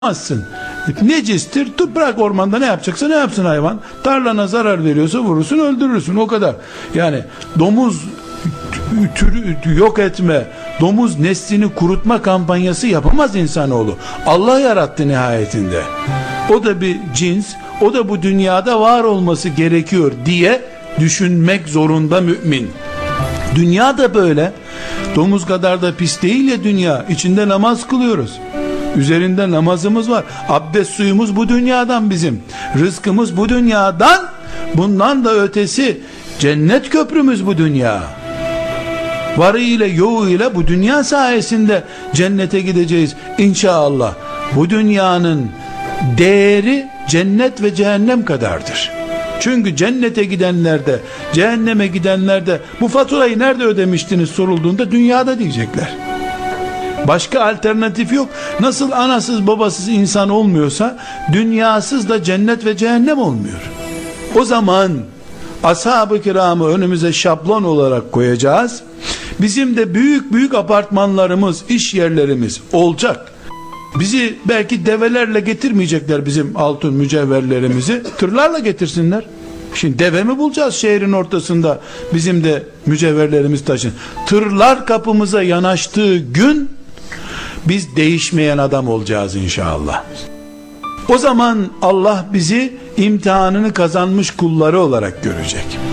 Yapamazsın. Necistir. Bırak ormanda, ne yapacaksa ne yapsın hayvan. Tarlana zarar veriyorsa vurursun, öldürürsün, o kadar. Yani domuz türü yok etme, domuz neslini kurutma kampanyası yapamaz insanoğlu. Allah yarattı nihayetinde. O da bir cins, o da bu dünyada var olması gerekiyor diye düşünmek zorunda mümin. Dünya da böyle. Domuz kadar da pis değil ya dünya. İçinde namaz kılıyoruz. Üzerinde namazımız var. Abdest suyumuz bu dünyadan bizim. Rızkımız bu dünyadan. Bundan da ötesi cennet köprümüz bu dünya. Varı ile yoğu ile bu dünya sayesinde cennete gideceğiz İnşallah. Bu dünyanın değeri cennet ve cehennem kadardır. Çünkü cennete gidenlerde, cehenneme gidenlerde bu faturayı nerede ödemiştiniz sorulduğunda dünyada diyecekler. Başka alternatif yok. Nasıl anasız babasız insan olmuyorsa dünyasız da cennet ve cehennem olmuyor. O zaman ashab-ı kiramı önümüze şablon olarak koyacağız. Bizim de büyük büyük apartmanlarımız, iş yerlerimiz olacak. Bizi belki develerle getirmeyecekler, bizim altın mücevherlerimizi tırlarla getirsinler. Şimdi deve mi bulacağız şehrin ortasında bizim de mücevherlerimiz taşın? Tırlar kapımıza yanaştığı gün biz değişmeyen adam olacağız inşallah. O zaman Allah bizi imtihanını kazanmış kulları olarak görecek.